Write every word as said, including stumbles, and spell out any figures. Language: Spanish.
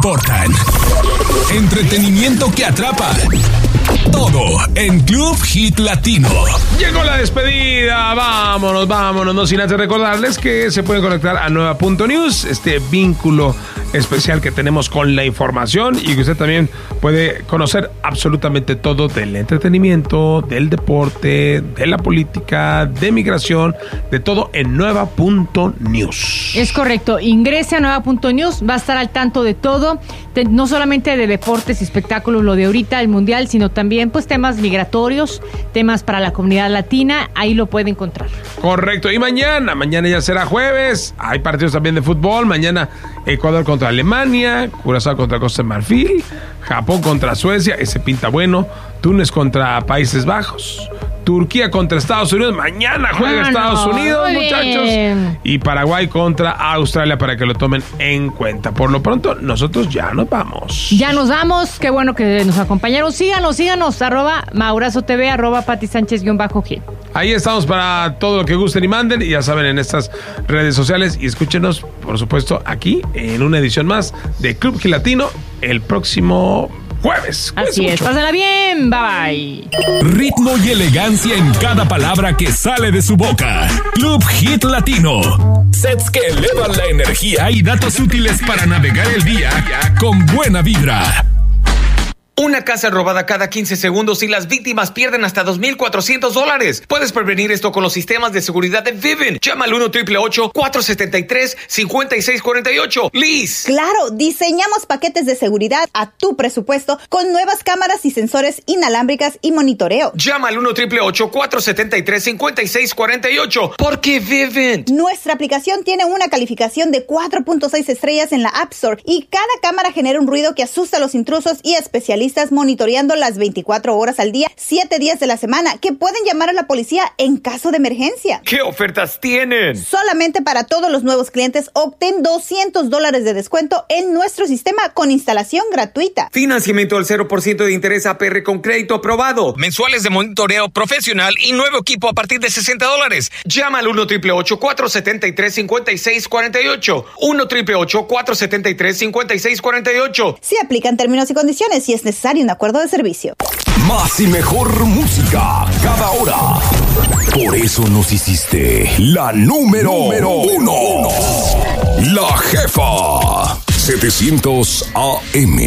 importan. Entretenimiento que atrapa. Todo en Club Hit Latino. Llegó la despedida, vámonos, vámonos, no sin antes recordarles que se pueden conectar a nueva punto news, este vínculo especial que tenemos con la información y que usted también puede conocer absolutamente todo del entretenimiento, del deporte, de la política, de migración, de todo en nueva punto news. Es correcto, ingrese a nueva punto news, va a estar al tanto de todo, de, no solamente de deportes y espectáculos, lo de ahorita, el mundial, sino también pues temas migratorios, temas para la comunidad latina, ahí lo puede encontrar. Correcto, y mañana, mañana ya será jueves, hay partidos también de fútbol, mañana Ecuador contra Alemania, Curazao contra Costa de Marfil, Japón contra Suecia, ese pinta bueno, Túnez contra Países Bajos, Turquía contra Estados Unidos, mañana juega ah, Estados no, Unidos, muchachos, bien. Y Paraguay contra Australia para que lo tomen en cuenta. Por lo pronto, nosotros ya nos vamos. Ya nos vamos, qué bueno que nos acompañaron. Síganos, síganos, arroba Maurazo T V, arroba Pati Sánchez guión bajo G. Ahí estamos para todo lo que gusten y manden, y ya saben, en estas redes sociales, y escúchenos, por supuesto, aquí en una edición más de Club Hit Latino el próximo jueves. Así es, pásala bien, bye bye. Ritmo y elegancia en cada palabra que sale de su boca. Club Hit Latino. Sets que elevan la energía y datos útiles para navegar el día con buena vibra. Una casa robada cada quince segundos y las víctimas pierden hasta dos mil cuatrocientos dólares. Puedes prevenir esto con los sistemas de seguridad de Vivint. Llama al uno, ocho ocho ocho, cuatro siete tres, cinco seis cuatro ocho. Liz. Claro, diseñamos paquetes de seguridad a tu presupuesto con nuevas cámaras y sensores inalámbricas y monitoreo. Llama al uno, ocho ocho ocho, cuatro siete tres, cinco seis cuatro ocho. Porque Vivint. Nuestra aplicación tiene una calificación de cuatro punto seis estrellas en la App Store y cada cámara genera un ruido que asusta a los intrusos y especialistas monitoreando las veinticuatro horas al día, siete días de la semana, que pueden llamar a la policía en caso de emergencia. ¿Qué ofertas tienen? Solamente para todos los nuevos clientes, obtén doscientos dólares de descuento en nuestro sistema con instalación gratuita. Financiamiento al cero por ciento de interés A P R con crédito aprobado. Mensuales de monitoreo profesional y nuevo equipo a partir de sesenta dólares. Llama al uno, ocho ocho ocho, cuatro siete tres, cinco seis cuatro ocho. uno, ocho ocho ocho, cuatro siete tres, cinco seis cuatro ocho. Se aplican términos y condiciones si es necesario un acuerdo de servicio. Más y mejor música cada hora. Por eso nos hiciste la número, número uno. La Jefa. setecientos A M.